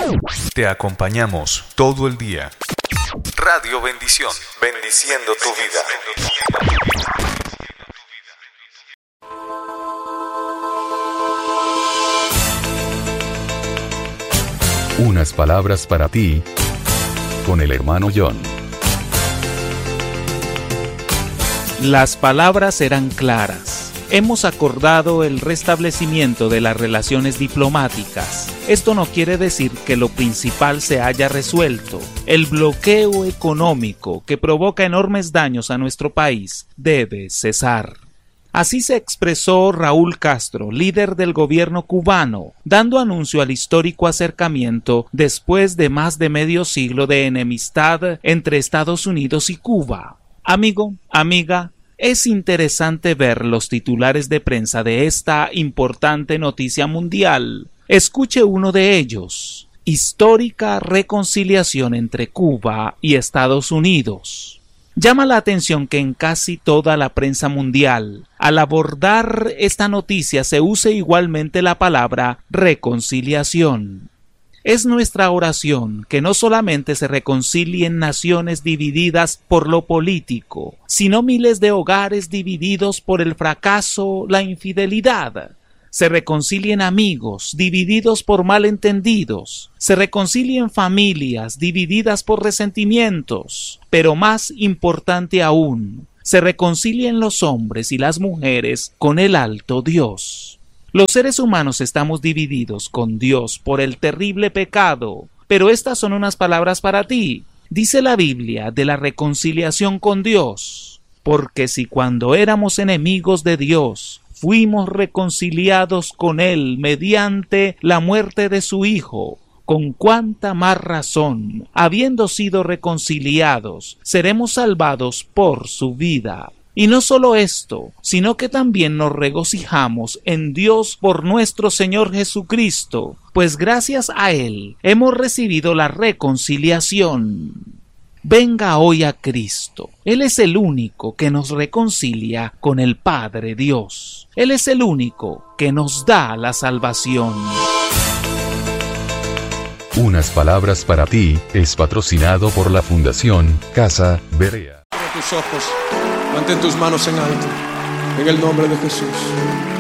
Te acompañamos todo el día. Radio Bendición, bendiciendo tu vida. Unas palabras para ti, con el hermano John. Las palabras eran claras. Hemos acordado el restablecimiento de las relaciones diplomáticas. Esto no quiere decir que lo principal se haya resuelto. El bloqueo económico que provoca enormes daños a nuestro país debe cesar. Así se expresó Raúl Castro, líder del gobierno cubano, dando anuncio al histórico acercamiento después de más de medio siglo de enemistad entre Estados Unidos y Cuba. Amigo, amiga, es interesante ver los titulares de prensa de esta importante noticia mundial. Escuche uno de ellos: histórica reconciliación entre Cuba y Estados Unidos. Llama la atención que en casi toda la prensa mundial, al abordar esta noticia, se use igualmente la palabra reconciliación. Es nuestra oración que no solamente se reconcilien naciones divididas por lo político, sino miles de hogares divididos por el fracaso, la infidelidad. Se reconcilien amigos divididos por malentendidos, se reconcilien familias divididas por resentimientos, pero más importante aún, se reconcilien los hombres y las mujeres con el alto Dios. Los seres humanos estamos divididos con Dios por el terrible pecado, pero estas son unas palabras para ti. Dice la Biblia de la reconciliación con Dios, porque si cuando éramos enemigos de Dios, fuimos reconciliados con Él mediante la muerte de su Hijo, con cuánta más razón, habiendo sido reconciliados, seremos salvados por su vida. Y no solo esto, sino que también nos regocijamos en Dios por nuestro Señor Jesucristo, pues gracias a Él hemos recibido la reconciliación. Venga hoy a Cristo. Él es el único que nos reconcilia con el Padre Dios. Él es el único que nos da la salvación. Unas palabras para ti es patrocinado por la Fundación Casa Berea. Cierra tus ojos, mantén tus manos en alto, en el nombre de Jesús.